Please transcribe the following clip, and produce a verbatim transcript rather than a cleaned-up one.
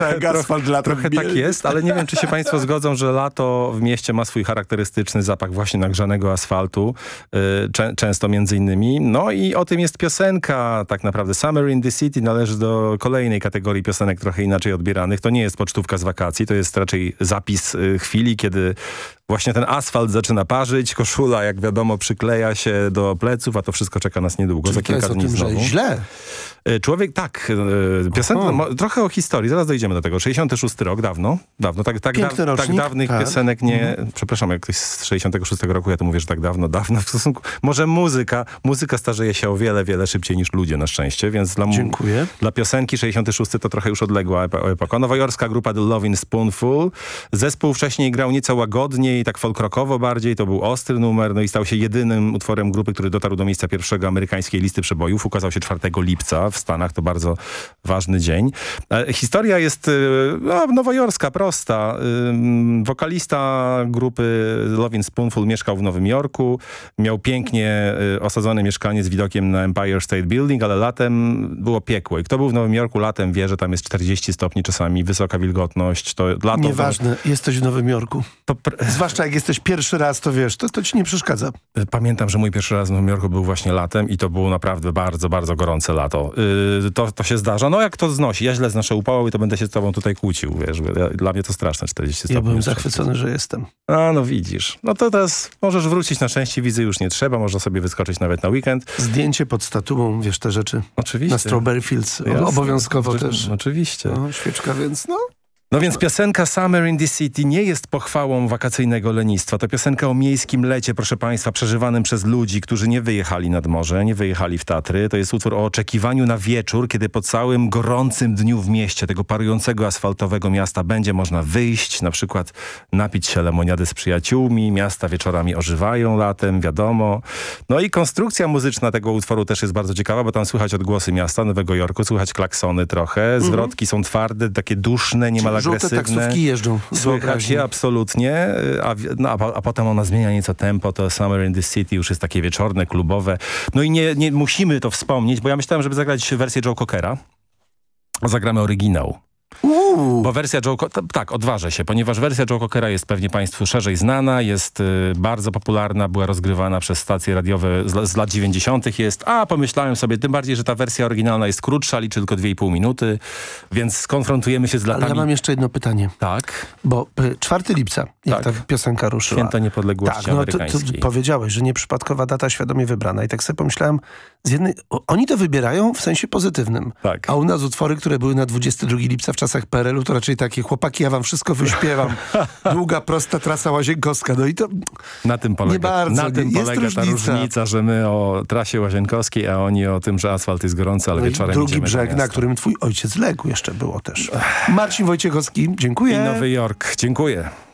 Tak, asfalt lato Trochę tak jest, ale nie wiem, czy się państwo zgodzą, że lato w mieście ma swój charakterystyczny zapach właśnie nagrzanego asfaltu, czę często między innymi. No i o tym jest piosenka, tak naprawdę Summer in the City należy do kolejnej kategorii piosenek trochę inaczej odbieranych. To nie jest pocztówka z wakacji, to jest raczej zapis chwili, kiedy właśnie ten asfalt zaczyna parzyć, koszula, jak wiadomo, przykleja się do pleców, a to wszystko czeka nas niedługo, Czyli za kilka to jest dni o tym, znowu. że źle. Człowiek, tak, piosenka, mo, trochę o historii, zaraz dojdziemy do tego. sześćdziesiąty szósty rok, dawno, dawno, tak, tak, da, tak dawnych tak. piosenek nie, mhm. przepraszam, jak ktoś z sześćdziesiątego szóstego roku, ja to mówię, że tak dawno, dawno w stosunku, może muzyka, muzyka starzeje się o wiele, wiele szybciej niż ludzie na szczęście, więc dla, Dziękuję. dla piosenki sześćdziesiąty szósty to trochę już odległa epoka. Nowojorska grupa The Lovin' Spoonful. Zespół wcześniej grał nieco łagodniej, tak folk-rockowo bardziej, to był ostry numer, no i stał się jedynym utworem grupy, który dotarł do miejsca pierwszego amerykańskiej listy przebojów. Ukazał się czwartego lipca w Stanach, to bardzo ważny dzień. E, historia jest no, nowojorska, prosta. E, wokalista grupy Lovin' Spoonful mieszkał w Nowym Jorku, miał pięknie e, osadzone mieszkanie z widokiem na Empire State Building, ale latem było piekło. I kto był w Nowym Jorku latem wie, że tam jest czterdzieści stopni czasami, wysoka wilgotność. To lato, Nieważne, to... jesteś w Nowym Jorku. To pr... Zwłaszcza jak jesteś pierwszy raz, to wiesz, to, to ci nie przeszkadza. Pamiętam, że mój pierwszy raz w Nowym Jorku był właśnie latem i to było naprawdę bardzo, bardzo gorące lato. Yy, to, to się zdarza. No jak to znosi? Ja źle znoszę upały i to będę się z tobą tutaj kłócił, wiesz. Dla mnie to straszne, czterdzieści stopni. Ja byłem zachwycony, że jestem. A, no widzisz. No to teraz możesz wrócić na szczęście, widzę już nie trzeba, można sobie wyskoczyć nawet na weekend. Zdjęcie pod statuą, wiesz, te rzeczy. Oczywiście. Na Strawberry Fields. Jasne. Obowiązkowo Oczy też. Oczywiście. No, świeczka, więc no... No więc piosenka Summer in the City nie jest pochwałą wakacyjnego lenistwa. To piosenka o miejskim lecie, proszę państwa, przeżywanym przez ludzi, którzy nie wyjechali nad morze, nie wyjechali w Tatry. To jest utwór o oczekiwaniu na wieczór, kiedy po całym gorącym dniu w mieście, tego parującego asfaltowego miasta będzie można wyjść, na przykład napić się lemoniady z przyjaciółmi. Miasta wieczorami ożywają latem, wiadomo. No i konstrukcja muzyczna tego utworu też jest bardzo ciekawa, bo tam słychać odgłosy miasta, Nowego Jorku, słychać klaksony trochę. Zwrotki mm-hmm. są twarde, takie duszne, niemal żółte taksówki jeżdżą. Słychać je absolutnie, a, no, a, a potem ona zmienia nieco tempo, to Summer in the City już jest takie wieczorne, klubowe. No i nie, nie musimy to wspomnieć, bo ja myślałem, żeby zagrać wersję Joe Cockera. Zagramy oryginał. Uuu. Bo wersja Joe... Tak, odważę się, ponieważ wersja Joe Cockera jest pewnie państwu szerzej znana, jest y, bardzo popularna, była rozgrywana przez stacje radiowe z, z lat dziewięćdziesiątych jest, a pomyślałem sobie, tym bardziej, że ta wersja oryginalna jest krótsza, liczy tylko dwie i pół minuty, więc skonfrontujemy się z latami. Ale ja mam jeszcze jedno pytanie. Tak. Bo y, czwartego lipca, jak tak. ta piosenka ruszyła. Święto Niepodległości tak, no, Amerykańskiej. To, to powiedziałeś, że nieprzypadkowa data świadomie wybrana i tak sobie pomyślałem, z jednej, o, oni to wybierają w sensie pozytywnym, tak. a u nas utwory, które były na dwudziestego drugiego lipca w czasach P R L u, to raczej takie, chłopaki, ja wam wszystko wyśpiewam. Długa, prosta trasa łazienkowska. No i to na tym polega, nie bardzo, na tym jest polega różnica. ta różnica, że my o trasie łazienkowskiej, a oni o tym, że asfalt jest gorący, ale no wieczorem drugi brzeg, na którym twój ojciec legł, jeszcze było też. Marcin Wojciechowski, dziękuję. I Nowy Jork, dziękuję.